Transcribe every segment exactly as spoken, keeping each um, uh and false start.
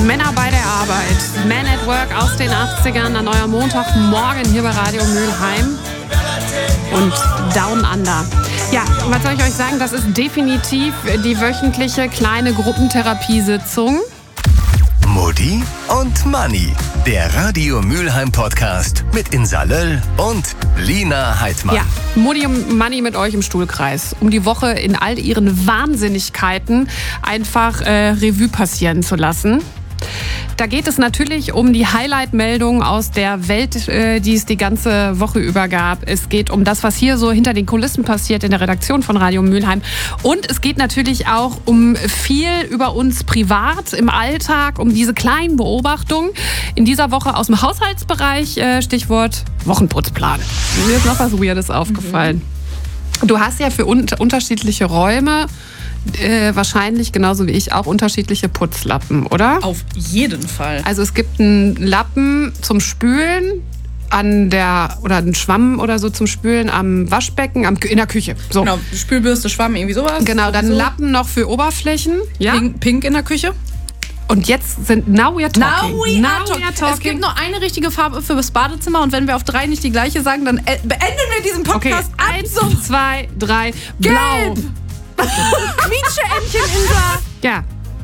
Männer bei der Arbeit. Man at Work aus den achtzigern, ein neuer Montagmorgen hier bei Radio Mülheim und Down Under. Ja, was soll ich euch sagen? Das ist definitiv die wöchentliche kleine Gruppentherapiesitzung. Mutti und Manni, der Radio Mülheim Podcast mit Insa Löll und Lina Heidmann. Ja, Mutti und Manni mit euch im Stuhlkreis, um die Woche in all ihren Wahnsinnigkeiten einfach äh, Revue passieren zu lassen. Da geht es natürlich um die Highlight-Meldungen aus der Welt, äh, die es die ganze Woche über gab. Es geht um das, was hier so hinter den Kulissen passiert in der Redaktion von Radio Mülheim. Und es geht natürlich auch um viel über uns privat im Alltag, um diese kleinen Beobachtungen. In dieser Woche aus dem Haushaltsbereich, äh, Stichwort Wochenputzplan. Mir ist noch was Weirdes aufgefallen. Mhm. Du hast ja für un- unterschiedliche Räume Äh, wahrscheinlich genauso wie ich auch unterschiedliche Putzlappen, oder? Auf jeden Fall. Also es gibt einen Lappen zum Spülen an der oder einen Schwamm oder so zum Spülen am Waschbecken, am, in der Küche. So. Genau, Spülbürste, Schwamm, irgendwie sowas. Genau, dann so. Lappen noch für Oberflächen. Ja. Pink, pink in der Küche. Und jetzt sind now we are talking. Now we now are talking. we are talking. Es gibt nur eine richtige Farbe für das Badezimmer und wenn wir auf drei nicht die gleiche sagen, dann äh, beenden wir diesen Podcast okay. ab. Eins, So. zwei, drei, Gelb. blau. Quietscheentchen, Insa. Ja.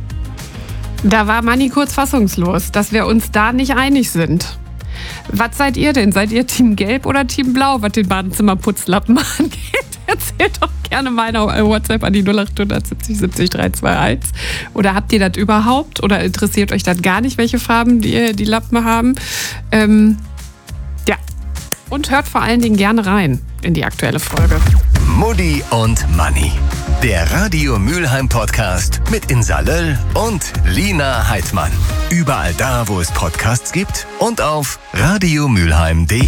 Da war Manni kurz fassungslos, dass wir uns da nicht einig sind. Was seid ihr denn? Seid ihr Team Gelb oder Team Blau, was den Badezimmerputzlappen angeht? Erzählt doch gerne mal in WhatsApp an die null acht siebzig siebzig drei zwei eins. Oder habt ihr das überhaupt? Oder interessiert euch das gar nicht, welche Farben die, die Lappen haben? Ähm, ja. Und hört vor allen Dingen gerne rein in die aktuelle Folge. Mutti und Manni, der Radio Mülheim Podcast mit Insa Löll und Lina Heidmann. Überall da, wo es Podcasts gibt und auf radiomülheim punkt de.